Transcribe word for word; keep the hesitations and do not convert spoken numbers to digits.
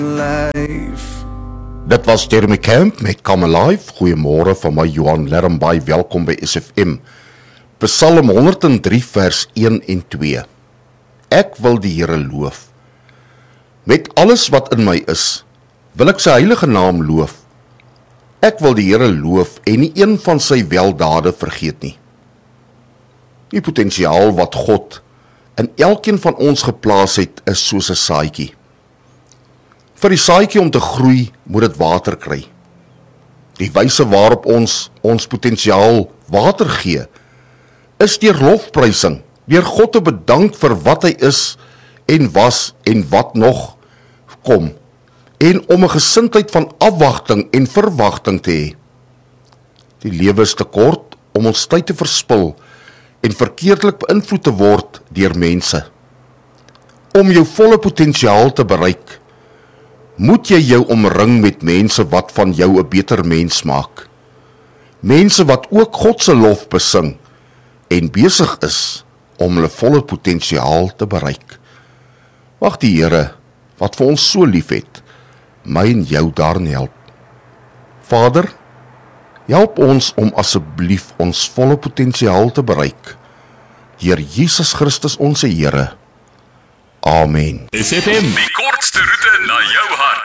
life. Dit was Jeremy Camp met Come Alive. Goeiemôre van my Johan Lermbay, welkom by S F M. Psalm honderd en drie vers een en twee. Ek wil die Here loof. Met alles wat in my is, wil ek sy heilige naam loof. Ek wil die Here loof en nie een van sy weldade vergeet nie. Die potensiaal wat God in elkeen van ons geplaas het, is soos 'n saadjie. Vir die saadjie om te groei, moet dit water kry. Die wyse waarop ons ons potensiaal water gee, is deur lofprysing, deur God te bedank vir wat hy is en was en wat nog kom, en om 'n gesindheid van afwagting en verwagting te hê. Die lewe is te kort om ons tyd te verspil en verkeerdelik beïnvloed te word deur mense. Om jou volle potensiaal te bereik, moet jy jou omring met mense wat van jou 'n beter mens maak. Mense wat ook God se lof besing en besig is om hulle volle potensiaal te bereik. Mag die Here, wat vir ons so lief het, my en jou daarin help. Vader, help ons om asseblief ons volle potensiaal te bereik, deur Jesus Christus ons Here. Amen. S F M, die kortste roete na jou hart.